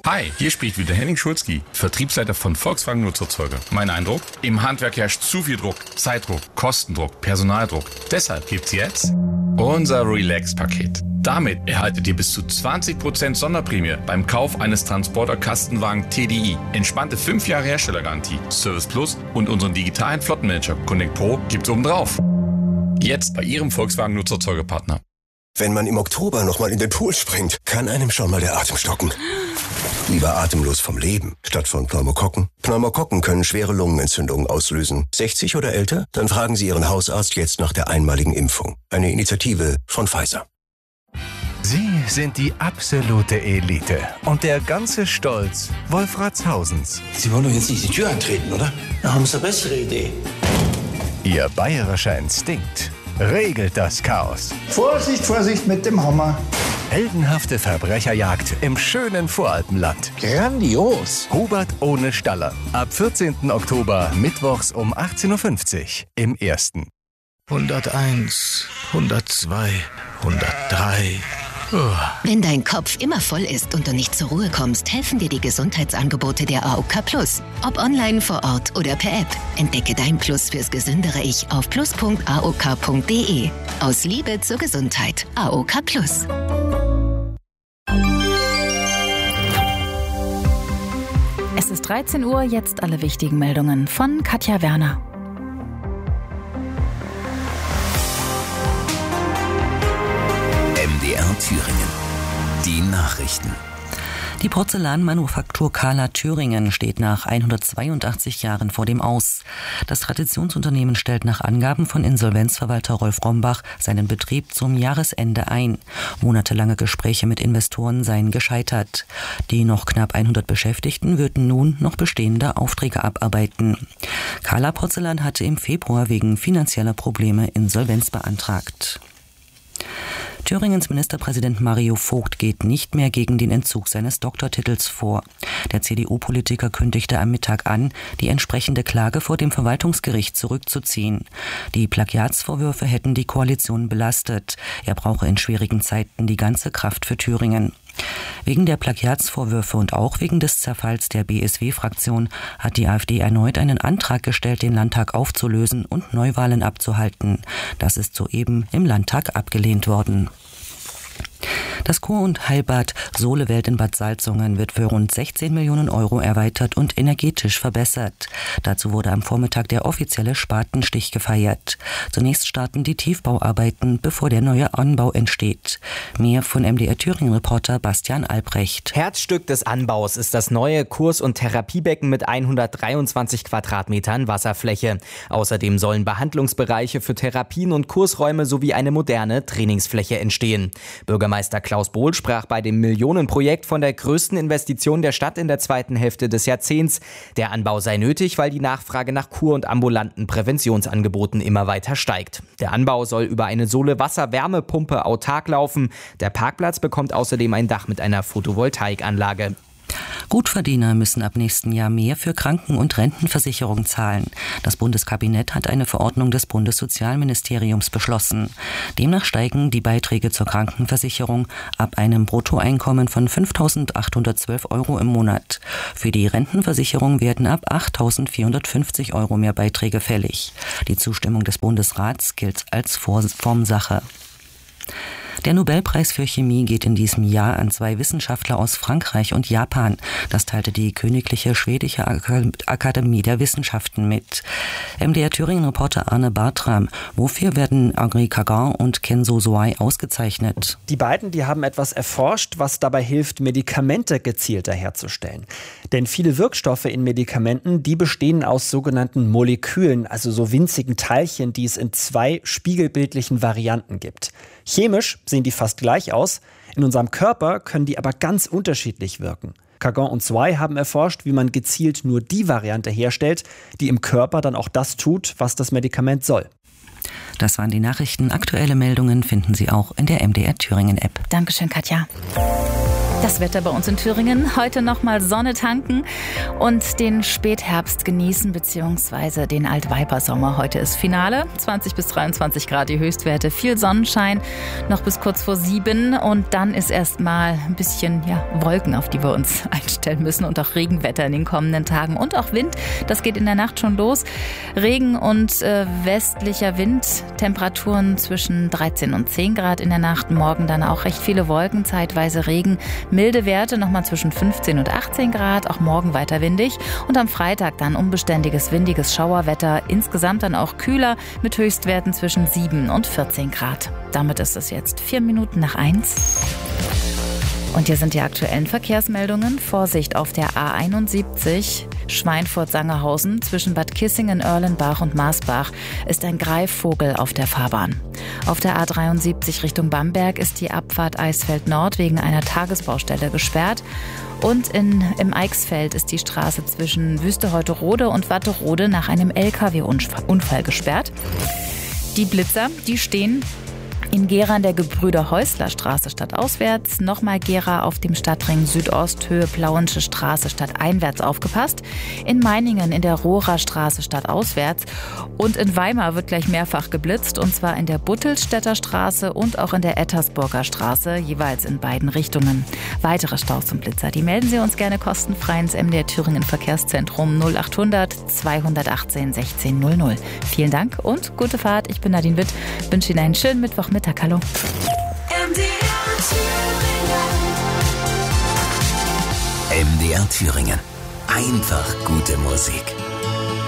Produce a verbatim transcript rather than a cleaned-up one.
Hi, hier spricht wieder Henning Schulzki, Vertriebsleiter von Volkswagen Nutzerzeuger. Mein Eindruck? Im Handwerk herrscht zu viel Druck, Zeitdruck, Kostendruck, Personaldruck. Deshalb gibt's jetzt unser Relax-Paket. Damit erhaltet ihr bis zu zwanzig Prozent Sonderprämie beim Kauf eines Transporter-Kastenwagen T D I. Entspannte fünf Jahre Herstellergarantie, Service Plus und unseren digitalen Flottenmanager Connect Pro gibt's obendrauf. Jetzt bei Ihrem Volkswagen Nutzerzeugerpartner. Wenn man im Oktober nochmal in den Pool springt, kann einem schon mal der Atem stocken. Lieber atemlos vom Leben, statt von Pneumokokken. Pneumokokken können schwere Lungenentzündungen auslösen. sechzig oder älter? Dann fragen Sie Ihren Hausarzt jetzt nach der einmaligen Impfung. Eine Initiative von Pfizer. Sie sind die absolute Elite. Und der ganze Stolz Wolfratshausens. Sie wollen doch jetzt nicht die Tür eintreten, oder? Da haben Sie eine bessere Idee. Ihr bayerischer Instinkt regelt das Chaos. Vorsicht, Vorsicht mit dem Hammer. Heldenhafte Verbrecherjagd im schönen Voralpenland. Grandios. Hubert ohne Staller. Ab vierzehnten Oktober, mittwochs um achtzehn Uhr fünfzig im Ersten. hunderteins, hundertzwei, hundertdrei. Oh. Wenn dein Kopf immer voll ist und du nicht zur Ruhe kommst, helfen dir die Gesundheitsangebote der A O K Plus. Ob online, vor Ort oder per App. Entdecke dein Plus fürs gesündere Ich auf plus punkt a o k punkt d e. Aus Liebe zur Gesundheit. A O K Plus. Es ist dreizehn Uhr, jetzt alle wichtigen Meldungen von Katja Werner. M D R Thüringen. Die Nachrichten. Die Porzellanmanufaktur Kahler Thüringen steht nach hundertzweiundachtzig Jahren vor dem Aus. Das Traditionsunternehmen stellt nach Angaben von Insolvenzverwalter Rolf Rombach seinen Betrieb zum Jahresende ein. Monatelange Gespräche mit Investoren seien gescheitert. Die noch knapp hundert Beschäftigten würden nun noch bestehende Aufträge abarbeiten. Kahler Porzellan hatte im Februar wegen finanzieller Probleme Insolvenz beantragt. Thüringens Ministerpräsident Mario Vogt geht nicht mehr gegen den Entzug seines Doktortitels vor. Der C D U-Politiker kündigte am Mittag an, die entsprechende Klage vor dem Verwaltungsgericht zurückzuziehen. Die Plagiatsvorwürfe hätten die Koalition belastet. Er brauche in schwierigen Zeiten die ganze Kraft für Thüringen. Wegen der Plagiatsvorwürfe und auch wegen des Zerfalls der B S W-Fraktion hat die AfD erneut einen Antrag gestellt, den Landtag aufzulösen und Neuwahlen abzuhalten. Das ist soeben im Landtag abgelehnt worden. Das Kur- und Heilbad Sohlewelt in Bad Salzungen wird für rund sechzehn Millionen Euro erweitert und energetisch verbessert. Dazu wurde am Vormittag der offizielle Spatenstich gefeiert. Zunächst starten die Tiefbauarbeiten, bevor der neue Anbau entsteht. Mehr von M D R Thüringen-Reporter Bastian Albrecht. Herzstück des Anbaus ist das neue Kurs- und Therapiebecken mit hundertdreiundzwanzig Quadratmetern Wasserfläche. Außerdem sollen Behandlungsbereiche für Therapien und Kursräume sowie eine moderne Trainingsfläche entstehen. Bürgermeister Klaus Bohl sprach bei dem Millionenprojekt von der größten Investition der Stadt in der zweiten Hälfte des Jahrzehnts. Der Anbau sei nötig, weil die Nachfrage nach Kur- und ambulanten Präventionsangeboten immer weiter steigt. Der Anbau soll über eine Sohle-Wasser-Wärmepumpe autark laufen. Der Parkplatz bekommt außerdem ein Dach mit einer Photovoltaikanlage. Gutverdiener müssen ab nächsten Jahr mehr für Kranken- und Rentenversicherung zahlen. Das Bundeskabinett hat eine Verordnung des Bundessozialministeriums beschlossen. Demnach steigen die Beiträge zur Krankenversicherung ab einem Bruttoeinkommen von fünftausendachthundertzwölf Euro im Monat. Für die Rentenversicherung werden ab achttausendvierhundertfünfzig Euro mehr Beiträge fällig. Die Zustimmung des Bundesrats gilt als Formsache. Der Nobelpreis für Chemie geht in diesem Jahr an zwei Wissenschaftler aus Frankreich und Japan. Das teilte die Königliche Schwedische Akademie der Wissenschaften mit. M D R Thüringen-Reporter Arne Bartram. Wofür werden Henri Kagan und Kenzo Soai ausgezeichnet? Die beiden, die haben etwas erforscht, was dabei hilft, Medikamente gezielter herzustellen. Denn viele Wirkstoffe in Medikamenten, die bestehen aus sogenannten Molekülen, also so winzigen Teilchen, die es in zwei spiegelbildlichen Varianten gibt. Chemisch sehen die fast gleich aus, in unserem Körper können die aber ganz unterschiedlich wirken. Kagan und Soai haben erforscht, wie man gezielt nur die Variante herstellt, die im Körper dann auch das tut, was das Medikament soll. Das waren die Nachrichten. Aktuelle Meldungen finden Sie auch in der M D R Thüringen App. Dankeschön, Katja. Das Wetter bei uns in Thüringen. Heute nochmal Sonne tanken und den Spätherbst genießen, beziehungsweise den Altweibersommer. Heute ist Finale. zwanzig bis dreiundzwanzig Grad die Höchstwerte. Viel Sonnenschein, noch bis kurz vor sieben. Und dann ist erstmal ein bisschen ja, Wolken, auf die wir uns einstellen müssen. Und auch Regenwetter in den kommenden Tagen. Und auch Wind. Das geht in der Nacht schon los. Regen und äh, westlicher Wind. Temperaturen zwischen dreizehn und zehn Grad in der Nacht. Morgen dann auch recht viele Wolken, zeitweise Regen. Milde Werte nochmal zwischen fünfzehn und achtzehn Grad, auch morgen weiter windig. Und am Freitag dann unbeständiges, windiges Schauerwetter. Insgesamt dann auch kühler mit Höchstwerten zwischen sieben und vierzehn Grad. Damit ist es jetzt vier Minuten nach eins. Und hier sind die aktuellen Verkehrsmeldungen. Vorsicht auf der A einundsiebzig Schweinfurt-Sangerhausen zwischen Bad Kissingen, Erlenbach und Marsbach ist ein Greifvogel auf der Fahrbahn. Auf der A dreiundsiebzig Richtung Bamberg ist die Abfahrt Eisfeld Nord wegen einer Tagesbaustelle gesperrt. Und in, im Eichsfeld ist die Straße zwischen Wüsteheuterode und Watterode nach einem L K W-Unfall gesperrt. Die Blitzer, die stehen in Gera an der Gebrüder-Häusler-Straße stadtauswärts, nochmal Gera auf dem Stadtring Südost, Höhe Plauensche Straße stadteinwärts aufgepasst, in Meiningen in der Rohrer Straße stadtauswärts und in Weimar wird gleich mehrfach geblitzt, und zwar in der Buttelstädter Straße und auch in der Ettersburger Straße, jeweils in beiden Richtungen. Weitere Staus und Blitzer, die melden Sie uns gerne kostenfrei ins M D R Thüringen Verkehrszentrum null achthundert zweihundertachtzehn sechzehn null null. Vielen Dank und gute Fahrt. Ich bin Nadine Witt, wünsche Ihnen einen schönen Mittwoch. Mittag, hallo. M D R Thüringen. M D R Thüringen. Einfach gute Musik.